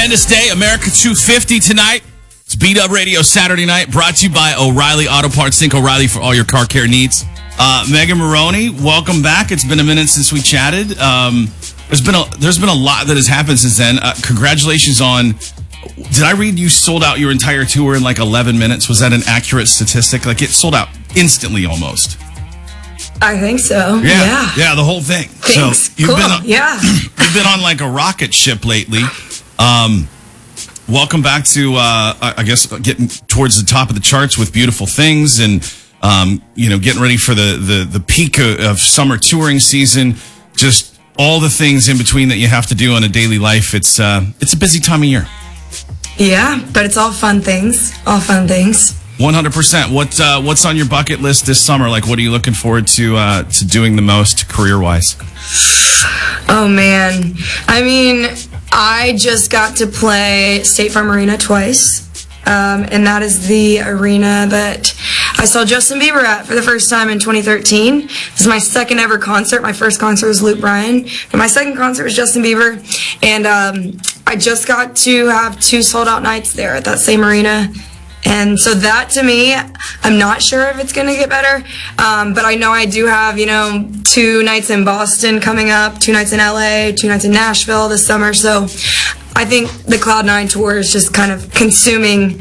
Tremendous day. America 250 tonight. It's Beat Up Radio Saturday night, brought to you by O'Reilly Auto Parts. Think O'Reilly for all your car care needs. Megan Moroney, welcome back. It's been a minute since we chatted. There's been a lot that has happened since then. Congratulations on... Did I read you sold out your entire tour in like 11 minutes? Was that an accurate statistic? Like it sold out instantly almost. I think so. Yeah, the whole thing. Thanks. So you've cool. been You've been on like a rocket ship lately. Welcome back to I guess getting towards the top of the charts with Beautiful Things and getting ready for the peak of summer touring season. Just all the things in between that you have to do on a daily life. It's a busy time of year. Yeah, but it's all fun things. All fun things. 100%. What's on your bucket list this summer? Like, what are you looking forward to doing the most career-wise? Oh, man. I mean, I just got to play State Farm Arena twice. And that is the arena that I saw Justin Bieber at for the first time in 2013. This is my second ever concert. My first concert was Luke Bryan, and my second concert was Justin Bieber. And I just got to have 2 sold-out nights there at that same arena. And so that, to me, I'm not sure if it's going to get better. But I know I do have, 2 nights in Boston coming up, 2 nights in LA, 2 nights in Nashville this summer. So I think the Cloud9 tour is just kind of consuming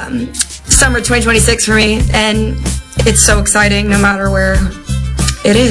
summer 2026 for me. And it's so exciting no matter where it is.